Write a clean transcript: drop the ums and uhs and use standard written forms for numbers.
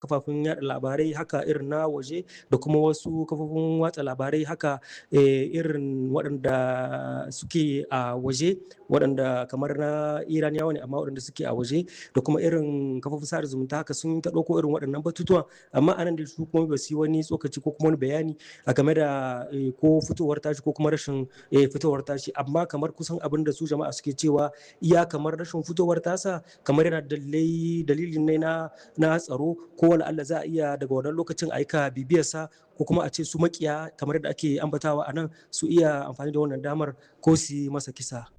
kafafen yaɗa labarai haka irin na waje da kuma wasu kafofin watsa labarai haka irin waɗanda suke a waje waɗanda kamar na Iraniyawa ne amma waɗanda suke a waje da kuma irin kafofin sada zumunta haka sun ta ɗauko irin waɗannan batutuwa amma anan da su kuma ba su yi wani tsokaci ko kuma wani bayani a game da ko fitowar tashi ko kuma rashin fitowar tashi amma kamar kusan abin da su jama'a suke cewa iya kamar rashin fitowar tasa kamar yana dalilin ne na tsaro ko wala Allah za a iya daga wannan lokacin aika bibiyarsa ko kuma a ce su makiya kamar da ake ambatawa a nan su iya amfani da wannan damar ko su yi masa kisa.